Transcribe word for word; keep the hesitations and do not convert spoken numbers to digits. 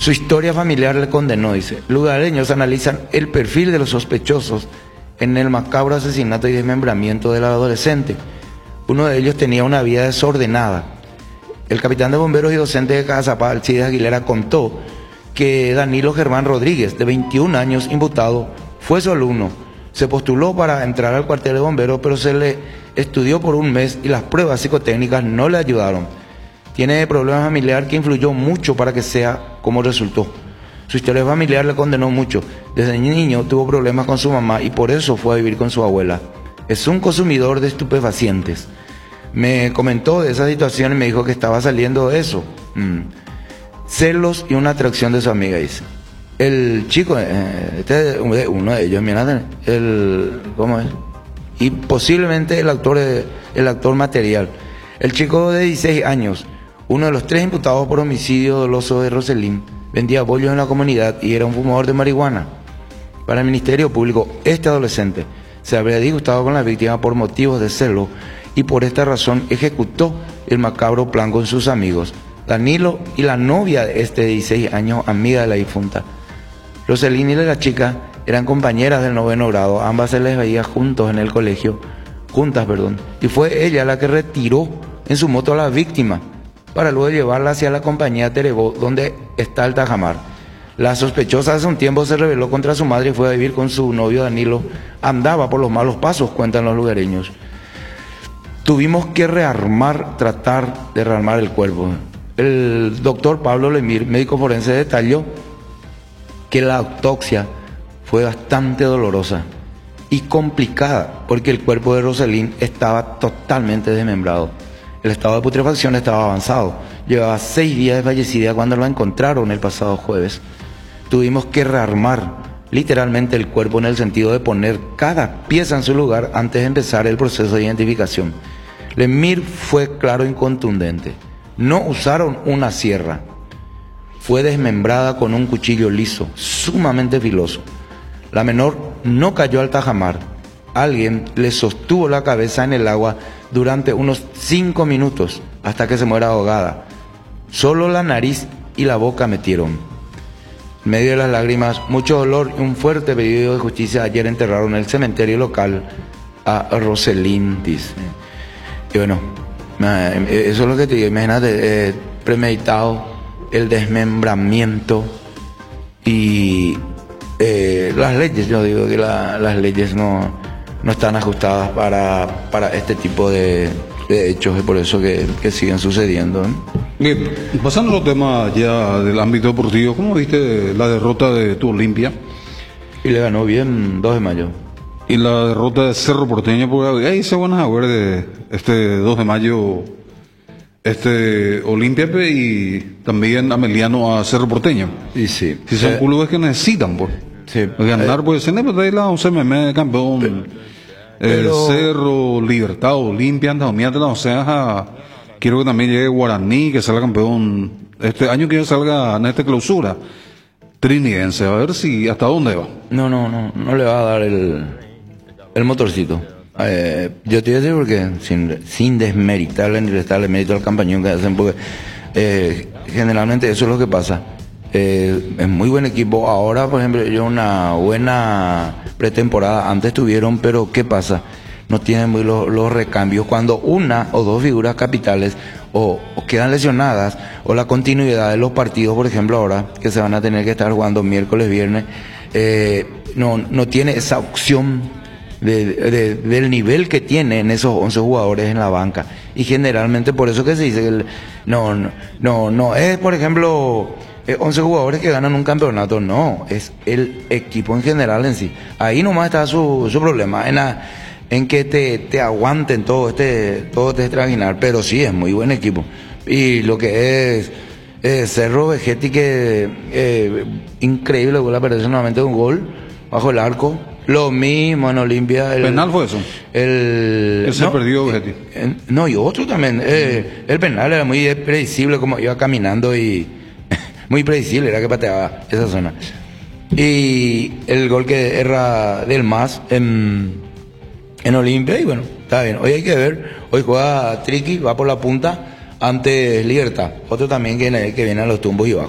Su historia familiar le condenó, dice. Lugareños analizan el perfil de los sospechosos en el macabro asesinato y desmembramiento del adolescente. Uno de ellos tenía una vida desordenada. El capitán de bomberos y docente de Cazapá, Alcides Aguilera, contó que Danilo Germán Rodríguez, de veintiún años, imputado, fue su alumno. Se postuló para entrar al cuartel de bomberos, pero se le estudió por un mes y las pruebas psicotécnicas no le ayudaron. Tiene problemas familiares que influyó mucho para que sea como resultó. Su historia familiar le condenó mucho. Desde niño tuvo problemas con su mamá y por eso fue a vivir con su abuela. Es un consumidor de estupefacientes. Me comentó de esa situación y me dijo que estaba saliendo de eso. Mm. Celos y una atracción de su amiga, dice. El chico, eh, este es uno de ellos, mira, el, ¿cómo es? Y posiblemente el actor, el actor material. El chico de dieciséis años, uno de los tres imputados por homicidio doloso de Roselín, vendía bollos en la comunidad y era un fumador de marihuana. Para el Ministerio Público, este adolescente se habría disgustado con la víctima por motivos de celo y por esta razón ejecutó el macabro plan con sus amigos, Danilo y la novia de este de dieciséis años, amiga de la difunta. Roselín y la chica eran compañeras del noveno grado, ambas se les veía juntos en el colegio, juntas, perdón, y fue ella la que retiró en su moto a la víctima para luego llevarla hacia la compañía Terebó, donde está el tajamar. La sospechosa hace un tiempo se rebeló contra su madre y fue a vivir con su novio Danilo. Andaba por los malos pasos, cuentan los lugareños. Tuvimos que rearmar, tratar de rearmar el cuerpo. El doctor Pablo Lemir, médico forense, detalló que la autopsia fue bastante dolorosa y complicada porque el cuerpo de Roselín estaba totalmente desmembrado. El estado de putrefacción estaba avanzado. Llevaba seis días de fallecida cuando la encontraron el pasado jueves. Tuvimos que rearmar literalmente el cuerpo en el sentido de poner cada pieza en su lugar antes de empezar el proceso de identificación. Lemir fue claro y contundente. No usaron una sierra. Fue desmembrada con un cuchillo liso, sumamente filoso. La menor no cayó al tajamar. Alguien le sostuvo la cabeza en el agua durante unos cinco minutos hasta que se muera ahogada. Solo la nariz y la boca metieron. En medio de las lágrimas, mucho dolor y un fuerte pedido de justicia, ayer enterraron en el cementerio local a Roselín, dice. Y bueno, eso es lo que te digo, imagínate, eh, premeditado, el desmembramiento y eh, las leyes, yo digo que la, las leyes no, no están ajustadas para, para este tipo de, de hechos y por eso que, que siguen sucediendo, ¿eh? Bien, pasando a los temas ya del ámbito deportivo, ¿cómo viste la derrota de tu Olimpia? Y le ganó bien dos de mayo. Y la derrota de Cerro Porteño, porque ahí se van a ver de este dos de mayo, este Olimpia y también Ameliano a Cerro Porteño. Y sí. Si son eh, clubes que necesitan, pues. Sí. Ganar, eh, pues, en el la once M M campeón. pero, el Cerro, Libertad, Olimpia, Andalucía, o sea, quiero que también llegue Guaraní, que salga campeón. Este año que salga en esta clausura. Trinidense, a ver si hasta dónde va. No, no, no, no le va a dar el, el motorcito. Eh, yo te voy a decir porque sin, sin desmeritarle ni restarle mérito al campañón que hacen, porque eh, generalmente eso es lo que pasa. Eh, es muy buen equipo. Ahora, por ejemplo, ellos una buena pretemporada antes tuvieron, pero ¿qué pasa? No tienen muy los, los recambios. Cuando una o dos figuras capitales o, o quedan lesionadas, o la continuidad de los partidos, por ejemplo, ahora que se van a tener que estar jugando miércoles, viernes, eh, no, no tiene esa opción de, de, del nivel que tienen esos once jugadores en la banca. Y generalmente por eso que se dice que el, no, no, no, no es, por ejemplo, eh, once jugadores que ganan un campeonato, no, es el equipo en general en sí. Ahí nomás está su, su problema, en, la, en que te, te aguanten todo este, todo este extraginar, pero sí, es muy buen equipo. Y lo que es eh, Cerro Vegetti, que eh, increíble, la aparece nuevamente un gol bajo el arco. Lo mismo en Olimpia. El ¿Penal fue eso? El, Él se no, perdió, Vegetti. Eh, no, y otro también. Eh, el penal era muy predecible, como iba caminando y muy predecible, era que pateaba esa zona. Y el gol que erra del más en, en Olimpia, y bueno, está bien. Hoy hay que ver, hoy juega Triqui, va por la punta ante Libertad. Otro también que, que viene a los tumbos y bajo.